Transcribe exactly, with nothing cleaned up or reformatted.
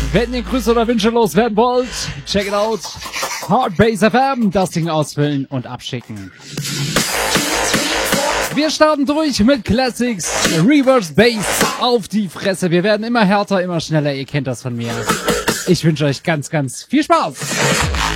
Wenn ihr Grüße oder Wünsche loswerden wollt, check it out. Hardbase F M, das Ding ausfüllen und abschicken. Wir starten durch mit Classics, Reverse Bass auf die Fresse. Wir werden immer härter, immer schneller, ihr kennt das von mir. Ich wünsche euch ganz, ganz viel Spaß.